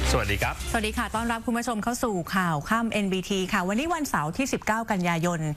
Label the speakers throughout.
Speaker 1: สวัสดีครับ
Speaker 2: สวัสดีค่ะต้อนรับคุณผู้ชมเข้าสู่ข่าวค่ำ NBT ค่ะวันนี้วันเสาร์ที่19กันยายน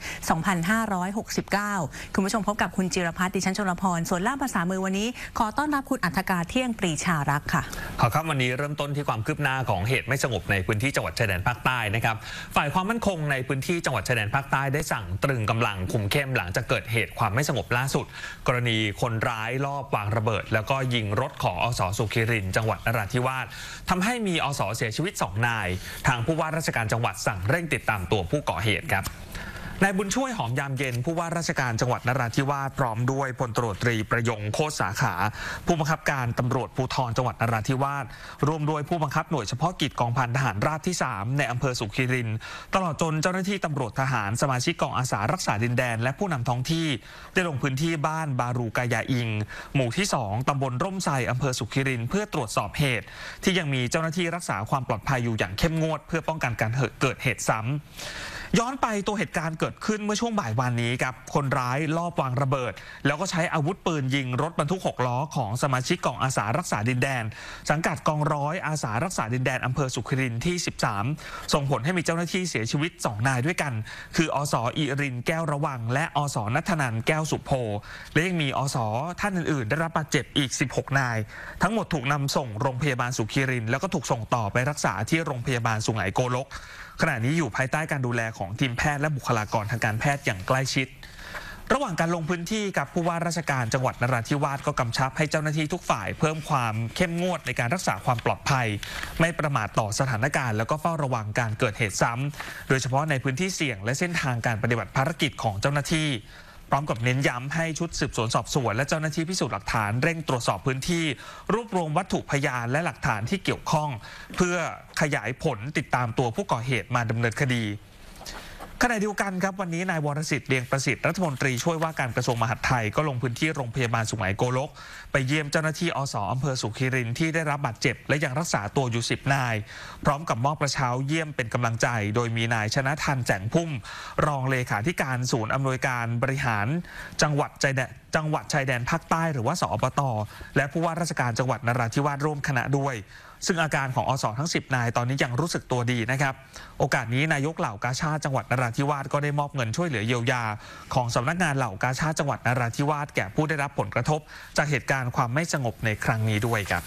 Speaker 2: 2569คุณผู้ชมพบกับคุณจิรพัฒน์ดิฉันชลพรส่วนล่ามภาษามือวันนี้ขอต้อนรับคุณอัธกาเที่ยงปรีชารักษ์ค่ะ
Speaker 1: ครับวันนี้เริ่มต้นที่ความคืบหน้าของเหตุไม่สงบในพื้นที่จังหวัดชายแดนภาคใต้นะครับฝ่ายความมั่นคงในพื้นที่จังหวัดชายแดนภาคใต้ได้สั่งตรึงกำลังคุมเข้มหลังจากเกิดเหตุความไม่สงบล่าสุดกรณีคนร้ายลอบวางระเบิดแล้วก็ยิงรถของอส.สุขิรินทร์จังหวัดนราธิวาสทำให้มีอส.เสียชีวิต2 นายทางผู้ว่าราชการจังหวัดสั่งเร่งติดตามตัวผู้ก่อเหตุครับนายบุญช่วยหอมยามเย็นผู้ว่าราชการจังหวัดนราธิวาสพร้อมด้วยพลตำรวจตรีประยงโคตรสาขาผู้บังคับการตำรวจภูธรจังหวัดนราธิวาสรวมด้วยผู้บังคับหน่วยเฉพาะกิจกองพันทหารราบที่3ในอำเภอสุขิรินทร์ตลอดจนเจ้าหน้าที่ตำรวจทหารสมาชิกกองอาสารักษาดินแดนและผู้นำท้องที่ได้ลงพื้นที่บ้านบารูกายาอิงหมู่ที่2ตำบลร่มไทรอำเภอสุขิรินทร์เพื่อตรวจสอบเหตุที่ยังมีเจ้าหน้าที่รักษาความปลอดภัยอยู่อย่างเข้มงวดเพื่อป้องกันการเกิดเหตุซ้ำย้อนไปตัวเหตุการณ์เกิดขึ้นเมื่อช่วงบ่ายวันนี้ครับคนร้ายลอบวางระเบิดแล้วก็ใช้อาวุธปืนยิงรถบรรทุก6 ล้อของสมาชิกกองอาสารักษาดินแดนสังกัดกองร้อยอาสารักษาดินแดนอำเภอสุขิรินทร์ที่13ส่งผลให้มีเจ้าหน้าที่เสียชีวิต2 นายด้วยกันคืออส.อิรินทร์แก้วระวังและอส.ณัฐนันท์แก้วสุโพและยังมีอส.ท่านอื่นๆได้รับบาดเจ็บอีก16 นายทั้งหมดถูกนำส่งโรงพยาบาลสุขิรินทร์แล้วก็ถูกส่งต่อไปรักษาที่โรงพยาบาลสุไหงโกลกขณะนี้อยู่ภายใต้การดูแลของทีมแพทย์และบุคลากรทางการแพทย์อย่างใกล้ชิดระหว่างการลงพื้นที่กับผู้ว่าราชการจังหวัดนราธิวาสก็กำชับให้เจ้าหน้าที่ทุกฝ่ายเพิ่มความเข้มงวดในการรักษาความปลอดภัยไม่ประมาทต่อสถานการณ์แล้วก็เฝ้าระวังการเกิดเหตุซ้ำโดยเฉพาะในพื้นที่เสี่ยงและเส้นทางการปฏิบัติภารกิจของเจ้าหน้าที่พร้อมกับเน้นย้ำให้ชุดสืบสวนสอบสวนและเจ้าหน้าที่พิสูจน์หลักฐานเร่งตรวจสอบพื้นที่รวบรวมวัตถุพยานและหลักฐานที่เกี่ยวข้องเพื่อขยายผลติดตามตัวผู้ก่อเหตุมาดำเนินคดีขณะเดียวกันครับวันนี้นายวรสิทธิ์เลียงประสิทธิ์รัฐมนตรีช่วยว่าการกระทรวงมหาดไทยก็ลงพื้นที่โรงพยาบาลสุไหงโกลกไปเยี่ยมเจ้าหน้าที่อส.อำเภอสุขิรินทร์ที่ได้รับบาดเจ็บและยังรักษาตัวอยู่10 นายพร้อมกับมอบกระเช้าเยี่ยมเป็นกำลังใจโดยมีนายชนะทันแจ่งพุ่มรองเลขาธิการศูนย์อำนวยการบริหารจังหวัดชายแดนภาคใต้หรือว่าสอบต.และผู้ว่าราชการจังหวัดนราธิวาสร่วมคณะด้วยซึ่งอาการของอส.ทั้ง10 นายตอนนี้ยังรู้สึกตัวดีนะครับโอกาสนี้นายกเหล่ากาชาดจังหวัดนราธิวาสก็ได้มอบเงินช่วยเหลือเยียวยาของสำนักงานเหล่ากาชาดจังหวัดนราธิวาสแก่ผู้ได้รับผลกระทบจากเหตุการณ์ความไม่สงบในครั้งนี้ด้วยครับ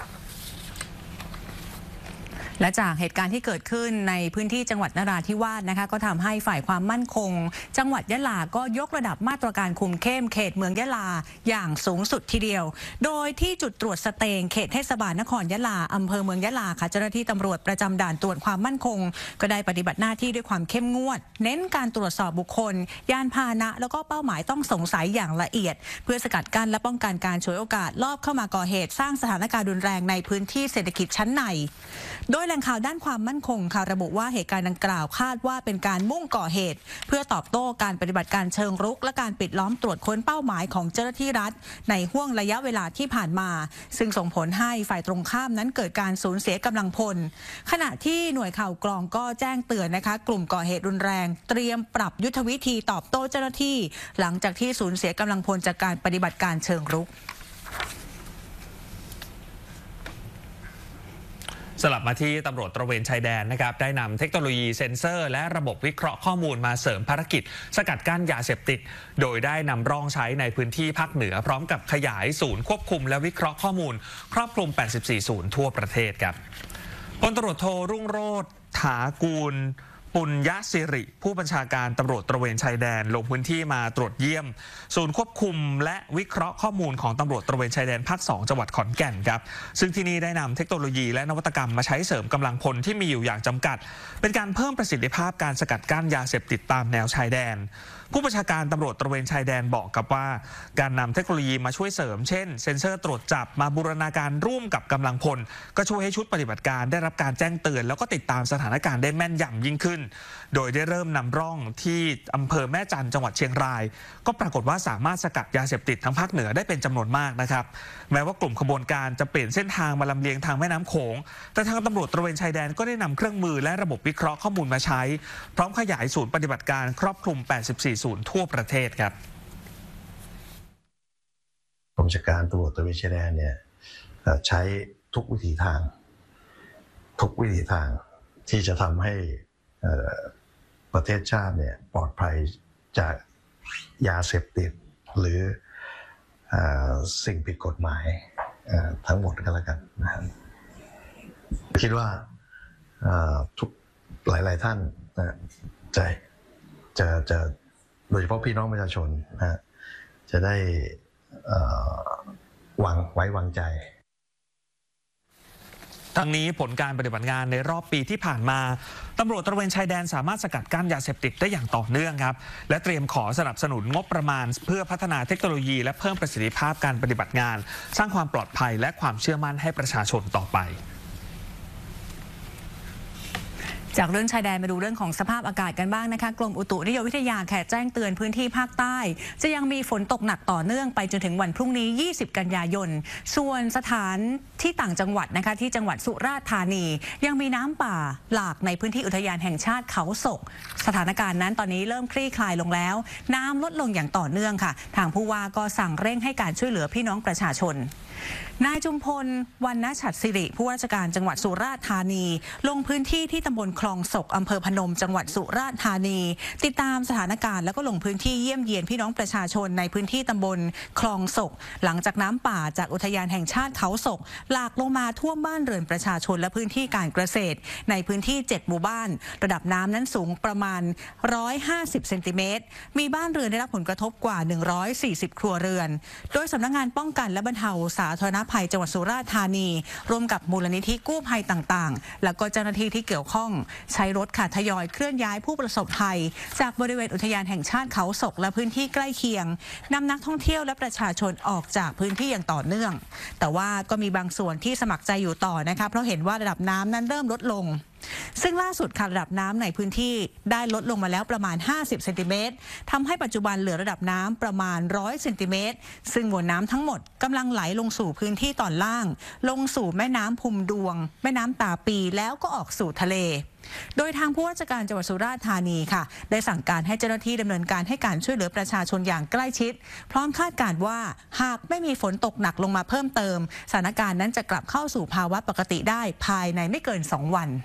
Speaker 2: และจากเหตุการณ์ที่เกิดขึ้นในพื้นที่จังหวัดนราธิวาสนะคะก็ทำให้ฝ่ายความมั่นคงจังหวัดยะลาก็ยกระดับมาตรการคุมเข้มเขตเมืองยะลาอย่างสูงสุดทีเดียวโดยที่จุดตรวจสเตงเขตเทศบาลนครยะลาอำเภอเมืองยะลาค่ะเจ้าหน้าที่ตำรวจประจำด่านตรวจความมั่นคงก็ได้ปฏิบัติหน้าที่ด้วยความเข้มงวดเน้นการตรวจสอบบุคคลยานพาหนะแล้วก็เป้าหมายต้องสงสัยอย่างละเอียดเพื่อสกัดกั้นและป้องกันการฉวยโอกาสลอบเข้ามาก่อเหตุสร้างสถานการณ์รุนแรงในพื้นที่เศรษฐกิจชั้นในโดยแหล่งข่าวด้านความมั่นคงค่ะระบุว่าเหตุการณ์ดังกล่าวคาดว่าเป็นการมุ่งก่อเหตุเพื่อตอบโต้การปฏิบัติการเชิงรุกและการปิดล้อมตรวจค้นเป้าหมายของเจ้าหน้าที่รัฐในห้วงระยะเวลาที่ผ่านมาซึ่งส่งผลให้ฝ่ายตรงข้ามนั้นเกิดการสูญเสียกำลังพลขณะที่หน่วยข่าวกรองก็แจ้งเตือนนะคะกลุ่มก่อเหตุรุนแรงเตรียมปรับยุทธวิธีตอบโต้เจ้าหน้าที่หลังจากที่สูญเสียกำลังพลจากการปฏิบัติการเชิงรุก
Speaker 1: สลับมาที่ตำรวจตระเวนชายแดนนะครับได้นำเทคโนโลยีเซ็นเซอร์และระบบวิเคราะห์ข้อมูลมาเสริมภารกิจสกัดกั้นยาเสพติดโดยได้นำร่องใช้ในพื้นที่ภาคเหนือพร้อมกับขยายศูนย์ควบคุมและวิเคราะห์ข้อมูลครอบคลุม84ศูนย์ทั่วประเทศครับพลตำรวจโทรุ่งโรจน์ถากูลปุญญสิริผู้บัญชาการตำรวจตระเวนชายแดนลงพื้นที่มาตรวจเยี่ยมศูนย์ควบคุมและวิเคราะห์ข้อมูลของตำรวจตระเวนชายแดนภาค2จังหวัดขอนแก่นครับซึ่งที่นี่ได้นำเทคโนโลยีและนวัตกรรมมาใช้เสริมกำลังพลที่มีอยู่อย่างจำกัดเป็นการเพิ่มประสิทธิภาพการสกัดกั้นยาเสพติดตามแนวชายแดนผู้บัญชาการตำรวจตระเวนชายแดนบอกกับว่าการนำเทคโนโลยีมาช่วยเสริมเช่นเซ็นเซอร์ตรวจจับมาบูรณาการร่วมกับกำลังพลก็ช่วยให้ชุดปฏิบัติการได้รับการแจ้งเตือนแล้วก็ติดตามสถานการณ์ได้แม่นยำยิ่งขึ้นโดยได้เริ่มนำร่องที่อำเภอแม่จันทร์จังหวัดเชียงรายก็ปรากฏว่าสามารถสกัดยาเสพติดทั้งภาคเหนือได้เป็นจำนวนมากนะครับแม้ว่ากลุ่มขบวนการจะเปลี่ยนเส้นทางมาลำเลียงทางแม่น้ำโขงแต่ทางตำรวจตระเวนชายแดนก็ได้นำเครื่องมือและระบบวิเคราะห์ข้อมูลมาใช้พร้อมขยายศูนย์ปฏิบัติการครอบคลุม84ศูนย์ทั่วประเทศครับ
Speaker 3: กองบัญชาการตำรวจตระเวนชายแดนเนี่ยใช้ทุกวิถีทางทุกวิถีทางที่จะทำให้ประเทศชาติเนี่ยปลอดภัยจากยาเสพติดหรือสิ่งผิดกฎหมายทั้งหมดก็แล้วกันนะครับคิดว่าทุกหลายๆท่านจะโดยเฉพาะพี่น้องประชาชนจะได้ไว้วางใจ
Speaker 1: ทั้งนี้ผลการปฏิบัติงานในรอบปีที่ผ่านมาตำรวจตระเวนชายแดนสามารถสกัดกั้นยาเสพติดได้อย่างต่อเนื่องครับและเตรียมขอสนับสนุนงบประมาณเพื่อพัฒนาเทคโนโลยีและเพิ่มประสิทธิภาพการปฏิบัติงานสร้างความปลอดภัยและความเชื่อมั่นให้ประชาชนต่อไป
Speaker 2: จากเรื่องชายแดนมาดูเรื่องของสภาพอากาศกันบ้างนะคะกรมอุตุนิยมวิทยาแจ้งเตือนพื้นที่ภาคใต้จะยังมีฝนตกหนักต่อเนื่องไปจนถึงวันพรุ่งนี้20กันยายนส่วนสถานที่ต่างจังหวัดนะคะที่จังหวัดสุราษฎร์ธานียังมีน้ำป่าหลากในพื้นที่อุทยานแห่งชาติเขาศกสถานการณ์นั้นตอนนี้เริ่มคลี่คลายลงแล้วน้ำลดลงอย่างต่อเนื่องค่ะทางผู้ว่าก็สั่งเร่งให้การช่วยเหลือพี่น้องประชาชนนายจุมพลวรรณฉัตรศิริผู้ว่าราชการจังหวัดสุราษฎร์ธานีลงพื้นที่ที่ตำบลคลองศกอำเภอพนมจังหวัดสุราษฎร์ธานีติดตามสถานการณ์แล้วก็ลงพื้นที่เยี่ยมเยียนพี่น้องประชาชนในพื้นที่ตำบลคลองศกหลังจากน้ำป่าจากอุทยานแห่งชาติเขาศกหลากลงมาท่วมบ้านเรือนประชาชนและพื้นที่การเกษตรในพื้นที่7หมู่บ้านระดับน้ำนั้นสูงประมาณ150เซนติเมตรมีบ้านเรือนได้รับผลกระทบกว่า140ครัวเรือนโดยสำนักงานป้องกันและบรรเทาสาธารณภัยจังหวัดสุราษฎร์ธานีร่วมกับมูลนิธิกู้ภัยต่างๆแล้วก็เจ้าหน้าที่ที่เกี่ยวข้องใช้รถทยอยเคลื่อนย้ายผู้ประสบภัยจากบริเวณอุทยานแห่งชาติเขาศกและพื้นที่ใกล้เคียงนำนักท่องเที่ยวและประชาชนออกจากพื้นที่อย่างต่อเนื่องแต่ว่าก็มีบางส่วนที่สมัครใจอยู่ต่อนะคะเพราะเห็นว่าระดับน้ำนั้นเริ่มลดลงซึ่งล่าสุดค่ะระดับน้ำในพื้นที่ได้ลดลงมาแล้วประมาณ50เซนติเมตรทำให้ปัจจุบันเหลือระดับน้ำประมาณ100เซนติเมตรซึ่งมวลน้ำทั้งหมดกำลังไหลลงสู่พื้นที่ตอนล่างลงสู่แม่น้ำพุมดวงแม่น้ำตาปีแล้วก็ออกสู่ทะเลโดยทางผู้ว่าราชการจังหวัดสุราษฎร์ธานีค่ะได้สั่งการให้เจ้าหน้าที่ดำเนินการให้การช่วยเหลือประชาชนอย่างใกล้ชิดพร้อมคาดการณ์ว่าหากไม่มีฝนตกหนักลงมาเพิ่มเติมสถานการณ์นั้นจะกลับเข้าสู่ภาวะปกติได้ภายในไม่เกิน2 วัน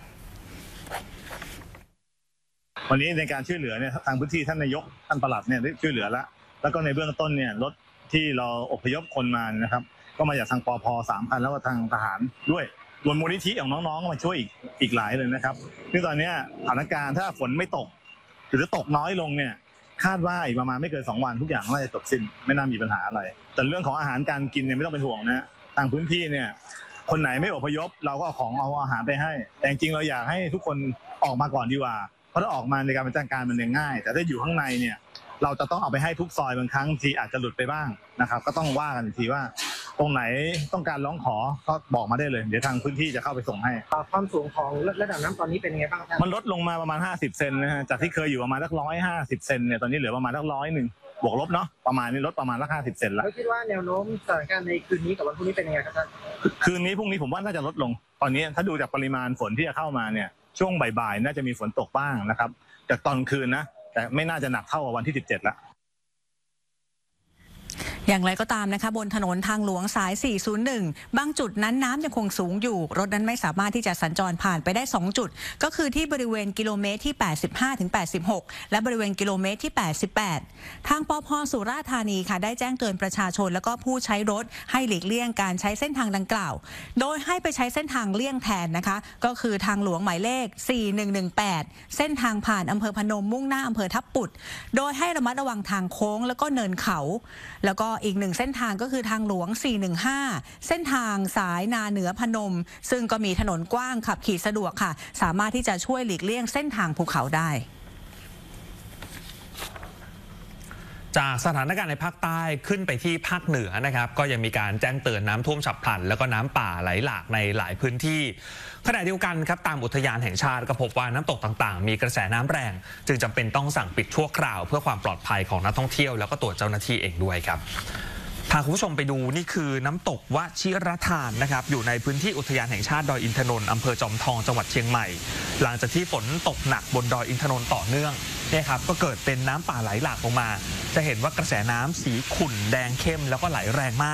Speaker 4: วันนี้ในการช่วยเหลือเนี่ยทางพื้นที่ท่านนายกท่านปลัดเนี่ยได้ช่วยเหลือแล้วก็ในเบื้องต้นเนี่ยรถที่เราอพยพคนมานะครับก็มาจากทางปพ3,000แล้วก็ทางทหารด้วยรวมมูลนิธิของน้องๆมาช่วยอีกหลายเลยนะครับซึ่งตอนนี้สถานการณ์ถ้าฝนไม่ตกหรือตกน้อยลงเนี่ยคาดว่าอีกประมาณไม่เกิน2 วันทุกอย่างน่าจะจบสิ้นไม่น่ามีปัญหาอะไรแต่เรื่องของอาหารการกินเนี่ยไม่ต้องเป็นห่วงนะทางพื้นที่เนี่ยคนไหนไม่อพยพเราก็เอาอาหารไปให้แต่จริงๆเราอยากให้ทุกคนออกมาก่อนดีกว่าเพราะถ้าออกมาในการจัดการมันเนี่ยง่ายแต่ถ้าอยู่ข้างในเนี่ยเราจะต้องเอาไปให้ทุกซอยบางครั้งทีอาจจะหลุดไปบ้างนะครับก็ต้องว่ากันอีกทีว่าตรงไหนต้องการร้องขอก็บอกมาได้เลยเดี๋ยวทางพื้นที่จะเข้าไปส่งให้
Speaker 5: ความสูงของระดับน้ำตอนนี้เป็นไงบ้างครับ
Speaker 4: มันลดลงมาประมาณ50เซนนะฮะจากที่เคยอยู่ประมาณสัก150เซนเนี่ยตอนนี้เหลือประมาณสัก100บวกลบเนาะประมาณนี้ลดประมาณสัก50เซนแล้ว
Speaker 5: คิดว่าแนวโน้มสถานการณ์ในคืนนี้กับวันพรุ่งนี้เป็นยังไงครับท่าน
Speaker 4: คืนนี้พรุ่งนี้ผมว่าน่าจะลดลงตอนนี้ถ้าดูจากปริมาณฝนที่จะเข้ามาเนี่ยช่วงบ่ายๆน่าจะมีฝนตกบ้างนะครับจากตอนคืนนะแต่ไม่น่าจะหนักเท่ากับวันที่17แล้ว
Speaker 2: อย่างไรก็ตามนะคะบนถนนทางหลวงสาย401บางจุดนั้นน้ำยังคงสูงอยู่รถนั้นไม่สามารถที่จะสัญจรผ่านไปได้2จุดก็คือที่บริเวณกิโลเมตรที่85ถึง86และบริเวณกิโลเมตรที่88ทางปพ.สุราษฎร์ธานีค่ะได้แจ้งเตือนประชาชนและก็ผู้ใช้รถให้หลีกเลี่ยงการใช้เส้นทางดังกล่าวโดยให้ไปใช้เส้นทางเลี่ยงแทนนะคะก็คือทางหลวงหมายเลข4118เส้นทางผ่านอำเภอพนมมุ่งหน้าอำเภอทับปุดโดยให้ระมัดระวังทางโค้งแล้วก็เนินเขาแล้วก็อีก1เส้นทางก็คือทางหลวง415เส้นทางสายนาเหนือพนมซึ่งก็มีถนนกว้างขับขี่สะดวกค่ะสามารถที่จะช่วยหลีกเลี่ยงเส้นทางภูเขาได้
Speaker 1: จากสถานการณ์ในภาคใต้ขึ้นไปที่ภาคเหนือนะครับก็ยังมีการแจ้งเตือนน้ำท่วมฉับพลันแล้วก็น้ำป่าไหลหลากในหลายพื้นที่ขณะเดียวกันครับตามอุทยานแห่งชาติก็พบว่าน้ำตกต่างๆมีกระแสน้ำแรงจึงจำเป็นต้องสั่งปิดชั่วคราวเพื่อความปลอดภัยของนักท่องเที่ยวแล้วก็ตัวเจ้าหน้าที่เองด้วยครับพาคุณผู้ชมไปดูนี่คือน้ำตกวชิรทานนะครับอยู่ในพื้นที่อุทยานแห่งชาติดอยอินทนนท์อำเภอจอมทองจังหวัดเชียงใหม่หลังจากที่ฝนตกหนักบนดอยอินทนนท์ต่อเนื่องเนี่ยครับก็เกิดเป็นน้ำป่าไหลหลากลงมาจะเห็นว่ากระแสน้ำสีขุ่นแดงเข้มแล้วก็ไหลแรงมาก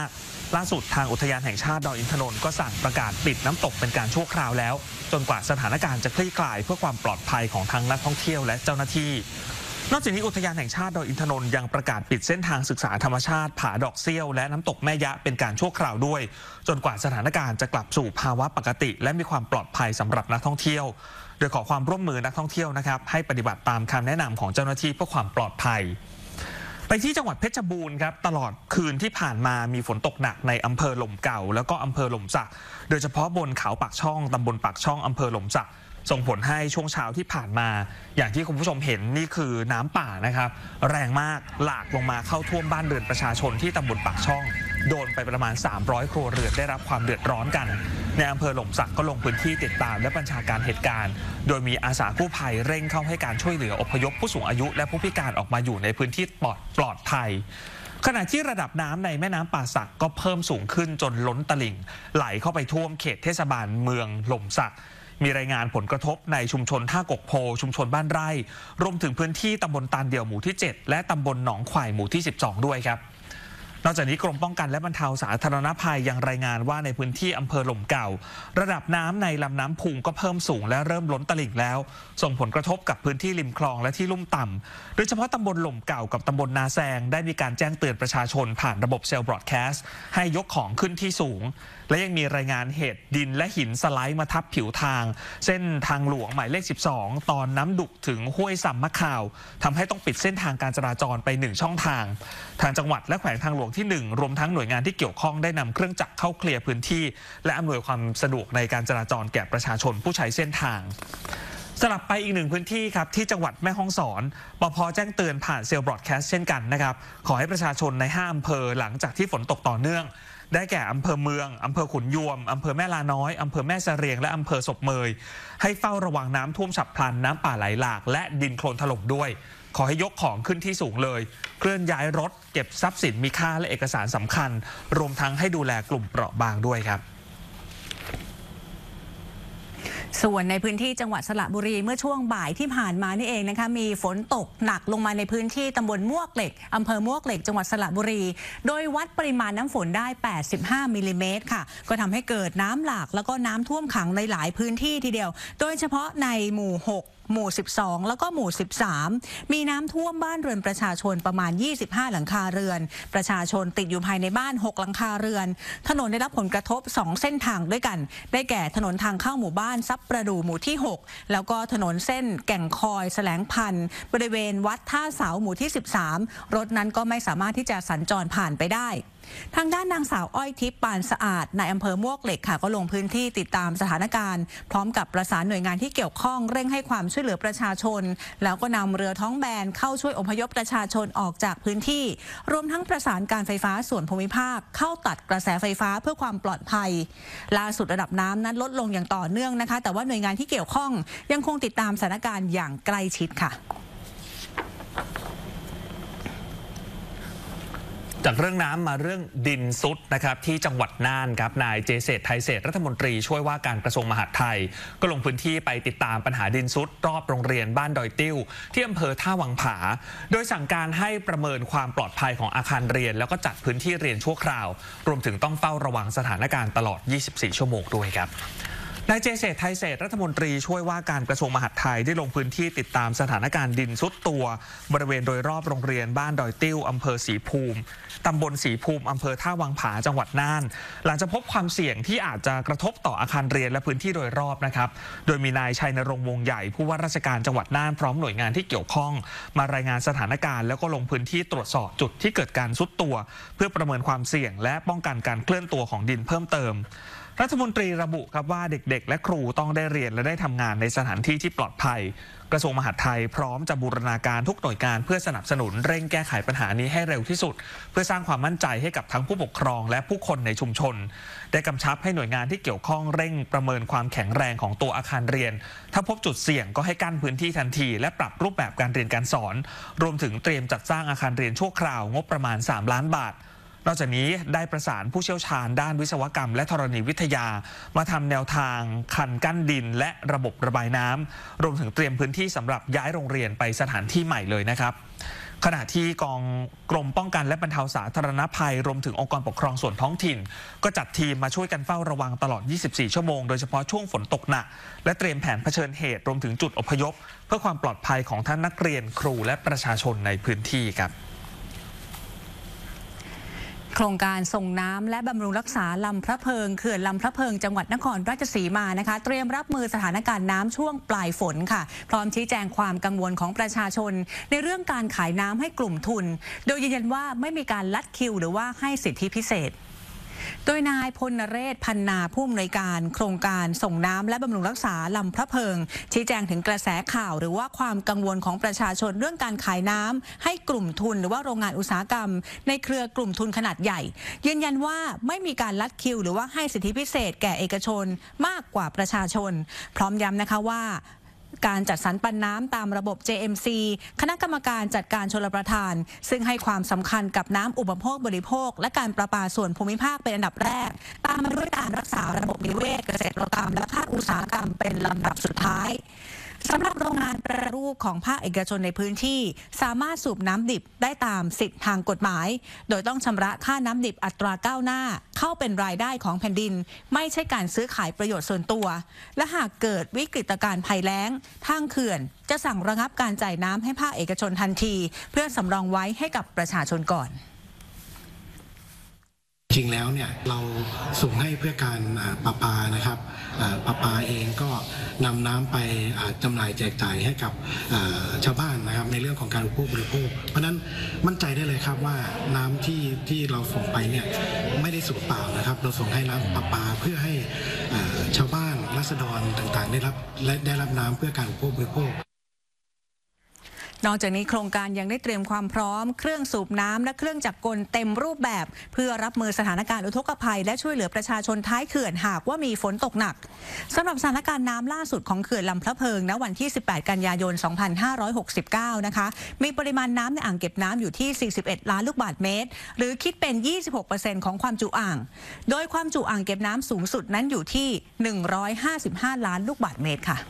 Speaker 1: ล่าสุดทางอุทยานแห่งชาติดอยอินทนนท์ก็สั่งประกาศปิดน้ำตกเป็นการชั่วคราวแล้วจนกว่าสถานการณ์จะคลี่คลายเพื่อความปลอดภัยของทั้งนักท่องเที่ยวและเจ้าหน้าที่นอกจากนี้อุทยานแห่งชาติดอยอินทนนท์ยังประกาศปิดเส้นทางศึกษาธรรมชาติผาดอกเซี่ยวและน้ำตกแม่ยะเป็นการชั่วคราวด้วยจนกว่าสถานการณ์จะกลับสู่ภาวะปกติและมีความปลอดภัยสำหรับนักท่องเที่ยวโดยขอความร่วมมือนักท่องเที่ยวนะครับให้ปฏิบัติตามคำแนะนำของเจ้าหน้าที่เพื่อความปลอดภัยไปที่จังหวัดเพชรบูรณ์ครับตลอดคืนที่ผ่านมามีฝนตกหนักในอำเภอหล่มเก่าแล้วก็อำเภอหล่มสักโดยเฉพาะบนเขาปากช่องตำบลปากช่องอำเภอหล่มสักส่งผลให้ช่วงเช้าที่ผ่านมาอย่างที่คุณผู้ชมเห็นนี่คือน้ำป่านะครับแรงมากหลากลงมาเข้าท่วมบ้านเรือนประชาชนที่ตำบลปากช่องโดนไปประมาณ300ครัวเรือนได้รับความเดือดร้อนกันในอำเภอหล่มสักก็ลงพื้นที่ติดตามและบัญชาการเหตุการณ์โดยมีอาสากู้ภัยเร่งเข้าให้การช่วยเหลืออพยพผู้สูงอายุและผู้พิการออกมาอยู่ในพื้นที่ปลอดภัยขณะที่ระดับน้ำในแม่น้ำป่าสักก็เพิ่มสูงขึ้นจนล้นตลิ่งไหลเข้าไปท่วมเขตเทศบาลเมืองหล่มสักมีรายงานผลกระทบในชุมชนท่ากกโพชุมชนบ้านไร่รวมถึงพื้นที่ตำบลตาลเดี่ยวหมู่ที่7และตำบลหนองข่ายหมู่ที่12ด้วยครับนอกจากนี้กรมป้องกันและบรรเทาสาธารณภัยยังรายงานว่าในพื้นที่อำเภอหล่มเก่าระดับน้ำในลำน้ำพุงก็เพิ่มสูงและเริ่มล้นตลิ่งแล้วส่งผลกระทบกับพื้นที่ริมคลองและที่ลุ่มต่ำโดยเฉพาะตำบลหล่มเก่ากับตำบลนาแซงได้มีการแจ้งเตือนประชาชนผ่านระบบเซลล์บรอดแคสต์ให้ยกของขึ้นที่สูงและยังมีรายงานเหตุดินและหินสไลด์มาทับผิวทางเส้นทางหลวงหมายเลข12ตอนน้ำดุกถึงห้วยสำมะข่าวทำให้ต้องปิดเส้นทางการจราจรไป1ช่องทางทางจังหวัดและแขวงทางหลวงที่1รวมทั้งหน่วยงานที่เกี่ยวข้องได้นำเครื่องจักรเข้าเคลียร์พื้นที่และอำนวยความสะดวกในการจราจรแก่ประชาชนผู้ใช้เส้นทางสลับไปอีกหนึ่งพื้นที่ครับที่จังหวัดแม่ฮ่องสอนปภ.แจ้งเตือนผ่านเซลล์บรอดแคสต์เช่นกันนะครับขอให้ประชาชนใน5อำเภอหลังจากที่ฝนตกต่อเนื่องได้แก่อำเภอเมืองอำเภอขุนยวมอำเภอแม่ลาน้อยอำเภอแม่เสรียงและอำเภอศพเมยให้เฝ้าระวังน้ำท่วมฉับพลันน้ำป่าไหลหลากและดินโคลนถล่มด้วยขอให้ยกของขึ้นที่สูงเลยเคลื่อนย้ายรถเก็บทรัพย์สินมีค่าและเอกสารสำคัญรวมทั้งให้ดูแลกลุ่มเปราะบางด้วยครับ
Speaker 2: ส่วนในพื้นที่จังหวัดสระบุรีเมื่อช่วงบ่ายที่ผ่านมานี่เองนะคะมีฝนตกหนักลงมาในพื้นที่ตำบลมวกเหล็กอำเภอมวกเหล็กจังหวัดสระบุรีโดยวัดปริมาณน้ำฝนได้85มิลลิเมตรค่ะก็ทำให้เกิดน้ำหลากแล้วก็น้ำท่วมขังในหลายพื้นที่ทีเดียวโดยเฉพาะในหมู่6หมู่12แล้วก็หมู่13มีน้ำท่วมบ้านเรือนประชาชนประมาณ25หลังคาเรือนประชาชนติดอยู่ภายในบ้าน6หลังคาเรือนถนนได้รับผลกระทบ2เส้นทางด้วยกันได้แก่ถนนทางเข้าหมู่บ้านซับประดู่หมู่ที่6แล้วก็ถนนเส้นแก่งคอยแสลงพันธุ์บริเวณวัดท่าเสาหมู่ที่13รถนั้นก็ไม่สามารถที่จะสัญจรผ่านไปได้ทางด้านนางสาวอ้อยทิพย์ปานสะอาดในอำเภอมวกเหล็กค่ะก็ลงพื้นที่ติดตามสถานการณ์พร้อมกับประสานหน่วยงานที่เกี่ยวข้องเร่งให้ความช่วยเหลือประชาชนแล้วก็นำเรือท้องแบนเข้าช่วยอพยพประชาชนออกจากพื้นที่รวมทั้งประสานการไฟฟ้าส่วนภูมิภาคเข้าตัดกระแสไฟฟ้าเพื่อความปลอดภัยล่าสุดระดับน้ำนั้นลดลงอย่างต่อเนื่องนะคะแต่ว่าหน่วยงานที่เกี่ยวข้องยังคงติดตามสถานการณ์อย่างใกล้ชิดค่ะ
Speaker 1: จากเรื่องน้ำมาเรื่องดินซุดนะครับที่จังหวัดน่านครับนายเจเศรษฐ์ไทยเศรษฐ์รัฐมนตรีช่วยว่าการกระทรวงมหาดไทยก็ลงพื้นที่ไปติดตามปัญหาดินซุดรอบโรงเรียนบ้านดอยติ้วที่อำเภอท่าวังผาโดยสั่งการให้ประเมินความปลอดภัยของอาคารเรียนแล้วก็จัดพื้นที่เรียนชั่วคราวรวมถึงต้องเฝ้าระวังสถานการณ์ตลอด24ชั่วโมงด้วยครับนายเจเศรษฐ์ไทยเศรษฐ์รัฐมนตรีช่วยว่าการกระทรวงมหาดไทยได้ลงพื้นที่ติดตามสถานการณ์ดินซุดตัวบริเวณโดยรอบโรงเรียนบ้านดอยติ้วอำเภอศรีภูมิตำบลศรีภูมิอำเภอท่าวังผาจังหวัดน่านหลังจากพบความเสี่ยงที่อาจจะกระทบต่ออาคารเรียนและพื้นที่โดยรอบนะครับโดยมีนายชัยนรงค์วงใหญ่ผู้ว่าราชการจังหวัดน่านพร้อมหน่วยงานที่เกี่ยวข้องมารายงานสถานการณ์แล้วก็ลงพื้นที่ตรวจสอบจุดที่เกิดการซุดตัวเพื่อประเมินความเสี่ยงและป้องกันการเคลื่อนตัวของดินเพิ่มเติมรัฐมนตรีระบุครับว่าเด็กๆและครูต้องได้เรียนและได้ทำงานในสถานที่ที่ปลอดภัยกระทรวงมหาดไทยพร้อมจะบูรณาการทุกหน่วยงานเพื่อสนับสนุนเร่งแก้ไขปัญหานี้ให้เร็วที่สุดเพื่อสร้างความมั่นใจให้กับทั้งผู้ปกครองและผู้คนในชุมชนได้กำชับให้หน่วยงานที่เกี่ยวข้องเร่งประเมินความแข็งแรงของตัวอาคารเรียนถ้าพบจุดเสี่ยงก็ให้กั้นพื้นที่ทันทีและปรับรูปแบบการเรียนการสอนรวมถึงเตรียมจัดสร้างอาคารเรียนชั่วคราวงบประมาณ3 ล้านบาทนอกจากนี้ได้ประสานผู้เชี่ยวชาญด้านวิศวกรรมและธรณีวิทยามาทำแนวทางคันกั้นดินและระบบระบายน้ำรวมถึงเตรียมพื้นที่สำหรับย้ายโรงเรียนไปสถานที่ใหม่เลยนะครับขณะที่กรมป้องกันและบรรเทาสาธารณภัยรวมถึงองค์กรปกครองส่วนท้องถิ่นก็จัดทีมมาช่วยกันเฝ้าระวังตลอด 24 ชั่วโมงโดยเฉพาะช่วงฝนตกหนักและเตรียมแผนเผชิญเหตุรวมถึงจุดอพยพเพื่อความปลอดภัยของท่านนักเรียนครูและประชาชนในพื้นที่ครับ
Speaker 2: โครงการส่งน้ำและบำรุงรักษาลำพระเพิงเขื่อนลำพระเพิงจังหวัดนครราชสีมานะคะเตรียมรับมือสถานการณ์น้ำช่วงปลายฝนค่ะพร้อมชี้แจงความกังวลของประชาชนในเรื่องการขายน้ำให้กลุ่มทุนโดยยืนยันว่าไม่มีการลัดคิวหรือว่าให้สิทธิพิเศษโดยนายพลนเรศพันนาผู้อำนวยการโครงการส่งน้ำและบำรุงรักษาลำพระเพิงชี้แจงถึงกระแสข่าวหรือว่าความกังวลของประชาชนเรื่องการขายน้ำให้กลุ่มทุนหรือว่าโรงงานอุตสาหกรรมในเครือกลุ่มทุนขนาดใหญ่ยืนยันว่าไม่มีการลัดคิวหรือว่าให้สิทธิพิเศษแก่เอกชนมากกว่าประชาชนพร้อมย้ำนะคะว่าการจัดสรรปันน้ำตามระบบ JMC คณะกรรมการจัดการชลประทานซึ่งให้ความสำคัญกับน้ำอุปโภคบริโภคและการประปาส่วนภูมิภาคเป็นอันดับแรกตามมาด้วยการรักษาระบบนิเวศเกษตรกรรมและภาคอุตสาหกรรมเป็นลำดับสุดท้ายสำหรับโรงงานแปรรูปของภาคเอกชนในพื้นที่สามารถสูบน้ำดิบได้ตามสิทธิทางกฎหมายโดยต้องชำระค่าน้ำดิบอัตราก้าวหน้าเข้าเป็นรายได้ของแผ่นดินไม่ใช่การซื้อขายประโยชน์ส่วนตัวและหากเกิดวิกฤตการณ์ภัยแล้งทางเขื่อนจะสั่งระงับการจ่ายน้ำให้ภาคเอกชนทันทีเพื่อสำรองไว้ให้กับประชาชนก่อน
Speaker 6: จริงแล้วเนี่ยเราส่งให้เพื่อการประปานะครับประปาเองก็นำน้ำไปจำหน่ายแจกจ่ายให้กับชาวบ้านนะครับในเรื่องของการอุปโภคบริโภคเพราะนั้นมั่นใจได้เลยครับว่าน้ำที่เราส่งไปเนี่ยไม่ได้สูญเปล่านะครับเราส่งให้น้ำประปาเพื่อให้ชาวบ้านราษฎรต่างๆได้รับน้ำเพื่อการอุปโภคบริโภคน
Speaker 2: อกจากนี้โครงการยังได้เตรียมความพร้อมเครื่องสูบน้ำและเครื่องจักรกลเต็มรูปแบบเพื่อรับมือสถานการณ์อุทกภัยและช่วยเหลือประชาชนท้ายเขื่อนหากว่ามีฝนตกหนักสำหรับสถานการณ์น้ำล่าสุดของเขื่อนลำพระเพิงณวันที่ 18 กันยายน 2569 นะคะมีปริมาณน้ำในอ่างเก็บน้ำอยู่ที่ 41 ล้านลูกบาศก์เมตรหรือคิดเป็น 26% ของความจุอ่างโดยความจุอ่างเก็บน้ำสูงสุดนั้นอยู่ที่ 155 ล้านลูกบาศก์เมตรค่ะ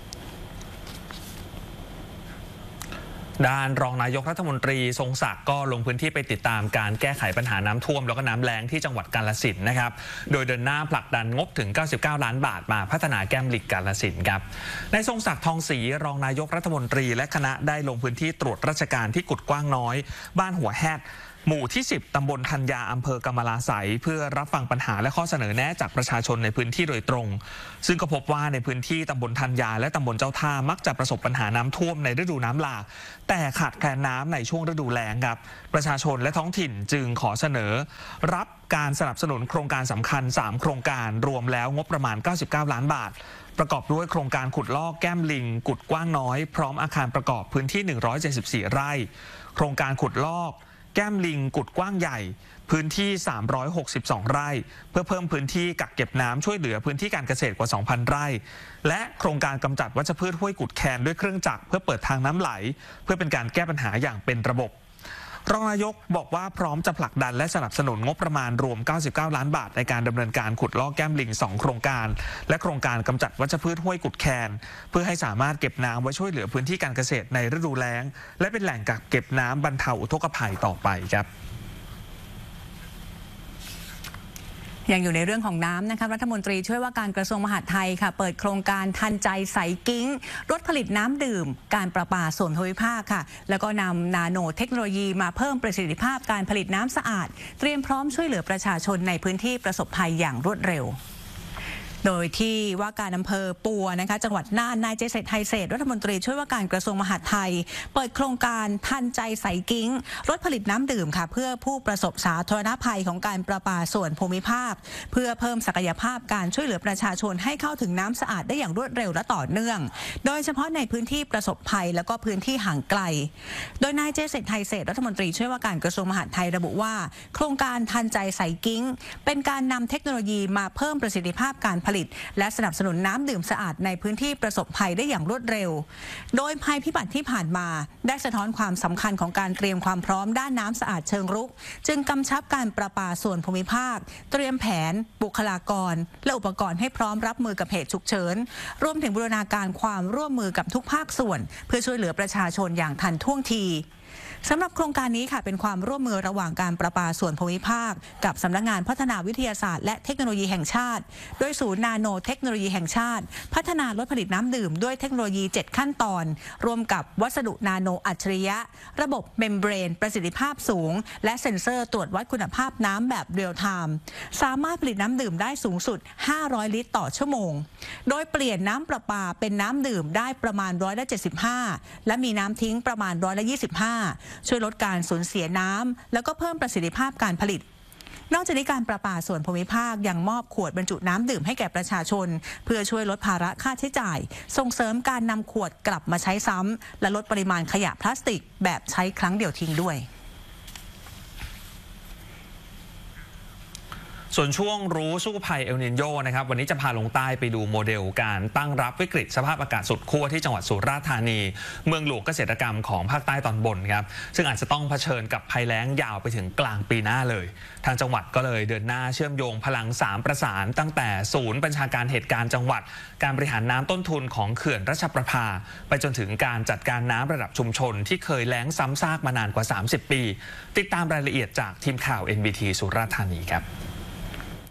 Speaker 1: ด้านรองนายกรัฐมนตรีทรงศักดิ์ก็ลงพื้นที่ไปติดตามการแก้ไขปัญหาน้ำท่วมแล้วก็น้ำแล้งที่จังหวัดกาฬสินธุ์นะครับโดยเดินหน้าผลักดันงบถึง99ล้านบาทมาพัฒนาแก้มลิงกาฬสินธุ์ครับนายทรงศักดิ์ทองศรีรองนายกรัฐมนตรีและคณะได้ลงพื้นที่ตรวจราชการที่กุดกว้างน้อยบ้านหัวแฮดหมู่ที่ 10 ตำบลธัญญาอำเภอกำมะลาไสยเพื่อรับฟังปัญหาและข้อเสนอแนะจากประชาชนในพื้นที่โดยตรงซึ่งก็พบว่าในพื้นที่ตำบลธัญญาและตำบลเจ้าท่ามักจะประสบปัญหาน้ำท่วมในฤดูน้ำหลากแต่ขาดแคลนน้ำในช่วงฤดูแล้งครับประชาชนและท้องถิ่นจึงขอเสนอรับการสนับสนุนโครงการสำคัญ3โครงการรวมแล้วงบประมาณ99ล้านบาทประกอบด้วยโครงการขุดลอกแก้มลิงกุดกว้างน้อยพร้อมอาคารประกอบพื้นที่174ไร่โครงการขุดลอกแก้มลิงกุดกว้างใหญ่พื้นที่362ไร่เพื่อเพิ่มพื้นที่กักเก็บน้ำช่วยเหลือพื้นที่การเกษตรกว่า 2,000 ไร่และโครงการกำจัดวัชพืชห้วยกุดแคนด้วยเครื่องจักรเพื่อเปิดทางน้ำไหลเพื่อเป็นการแก้ปัญหาอย่างเป็นระบบรองนายกบอกว่าพร้อมจะผลักดันและสนับสนุนงบประมาณรวม99ล้านบาทในการดำเนินการขุดลอกแก้มลิง2โครงการและโครงการกำจัดวัชพืชห้วยกุดแคนเพื่อให้สามารถเก็บน้ำไว้ช่วยเหลือพื้นที่การเกษตรในฤดูแล้งและเป็นแหล่งกักเก็บน้ำบรรเทาอุทกภัยต่อไปครับ
Speaker 2: ยังอยู่ในเรื่องของน้ำนะคะรัฐมนตรีช่วยว่าการกระทรวงมหาดไทยค่ะเปิดโครงการทันใจใสกิ้งรถผลิตน้ำดื่มการประปาส่วนภูมิภาคค่ะแล้วก็นำนาโนเทคโนโลยีมาเพิ่มประสิทธิภาพการผลิตน้ำสะอาดเตรียมพร้อมช่วยเหลือประชาชนในพื้นที่ประสบภัยอย่างรวดเร็วโดยที่ว่าการอำเภอปัวนะคะจังหวัดน่านนายเจษฎไทยเศรษฐ์รัฐมนตรีช่วยว่าการกระทรวงมหาดไทยเปิดโครงการทันใจใสกิ้งรถผลิตน้ำดื่มค่ะเพื่อผู้ประสบสาธารณภัยของการประปาส่วนภูมิภาคเพื่อเพิ่มศักยภาพการช่วยเหลือประชาชนให้เข้าถึงน้ำสะอาดได้อย่างรวดเร็วและต่อเนื่องโดยเฉพาะในพื้นที่ประสบภัยแล้วก็พื้นที่ห่างไกลโดยนายเจษฎไทยเศรษฐ์รัฐมนตรีช่วยว่าการกระทรวงมหาดไทยระบุว่าโครงการทันใจใสกิ้งเป็นการนำเทคโนโลยีมาเพิ่มประสิทธิภาพการผลิตและสนับสนุนน้ำดื่มสะอาดในพื้นที่ประสบภัยได้อย่างรวดเร็วโดยภัยพิบัติที่ผ่านมาได้สะท้อนความสำคัญของการเตรียมความพร้อมด้านน้ำสะอาดเชิงรุกจึงกำชับการประปาส่วนภูมิภาคเตรียมแผนบุคลากรและอุปกรณ์ให้พร้อมรับมือกับเหตุฉุกเฉินรวมถึงบูรณาการความร่วมมือกับทุกภาคส่วนเพื่อช่วยเหลือประชาชนอย่างทันท่วงทีสำหรับโครงการนี้ค่ะเป็นความร่วมมือระหว่างการประปาส่วนภูมิภาคกับสำนักงานพัฒนาวิทยาศาสตร์และเทคโนโลยีแห่งชาติโดยศูนย์นาโนเทคโนโลยีแห่งชาติพัฒนาลดผลิตน้ำดื่มด้วยเทคโนโลยี 7 ขั้นตอนร่วมกับวัสดุนาโนอัจฉริยะระบบเมมเบรนประสิทธิภาพสูงและเซ็นเซอร์ตรวจวัดคุณภาพน้ำแบบเรียลไทม์สามารถผลิตน้ำดื่มได้สูงสุด500 ลิตรต่อชั่วโมงโดยเปลี่ยนน้ำประปาเป็นน้ำดื่มได้ประมาณ75%และมีน้ำทิ้งประมาณ25%ช่วยลดการสูญเสียน้ำแล้วก็เพิ่มประสิทธิภาพการผลิตนอกจากนี้การประปาส่วนภูมิภาคยังมอบขวดบรรจุน้ำดื่มให้แก่ประชาชนเพื่อช่วยลดภาระค่าใช้จ่ายส่งเสริมการนำขวดกลับมาใช้ซ้ำและลดปริมาณขยะพลาสติกแบบใช้ครั้งเดียวทิ้งด้วย
Speaker 1: ส่วนช่วงรู้สู้ภัยเอลนิโญนะครับวันนี้จะพาลงใต้ไปดูโมเดลการตั้งรับวิกฤตสภาพอากาศสุดขั้วที่จังหวัดสุราษฎร์ธานีเมืองหลวงเกษตรกรรมของภาคใต้ตอนบนครับซึ่งอาจจะต้องเผชิญกับภัยแล้งยาวไปถึงกลางปีหน้าเลยทางจังหวัดก็เลยเดินหน้าเชื่อมโยงพลัง3ประสานตั้งแต่ศูนย์บัญชาการเหตุการณ์จังหวัดการบริหารน้ำต้นทุนของเขื่อนราชประภาไปจนถึงการจัดการน้ำระดับชุมชนที่เคยแล้งซ้ำซากมานานกว่า30 ปีติดตามรายละเอียดจากทีมข่าว NBT สุราษฎร์ธานีครับ